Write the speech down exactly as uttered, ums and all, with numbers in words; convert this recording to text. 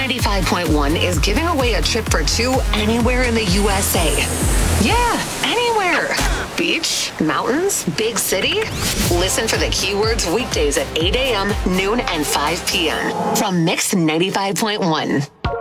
ninety-five point one is giving away a trip for two anywhere in the U S A. Yeah, anywhere. Beach, mountains, big city. Listen for the keywords weekdays at eight a.m., noon, and five p.m. from Mix ninety-five point one.